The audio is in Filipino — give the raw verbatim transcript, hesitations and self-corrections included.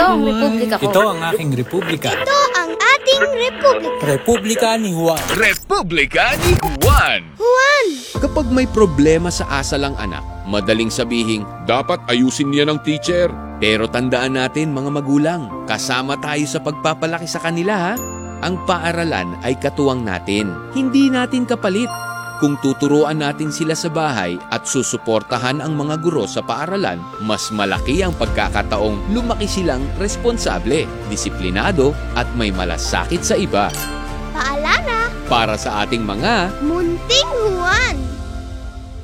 Ito ang republika ko. Ito ang aking republika. Ito ang ating republika. Republika ni Juan. Republika ni Juan. Juan! Kapag may problema sa asalang anak, madaling sabihing, dapat ayusin niya ng teacher. Pero tandaan natin mga magulang, kasama tayo sa pagpapalaki sa kanila ha. Ang paaralan ay katuwang natin, hindi natin kapalit. Kung tuturuan natin sila sa bahay at susuportahan ang mga guro sa paaralan, mas malaki ang pagkakataong lumaki silang responsable, disiplinado at may malasakit sa iba. Paalala, Para sa ating mga Munting Juan!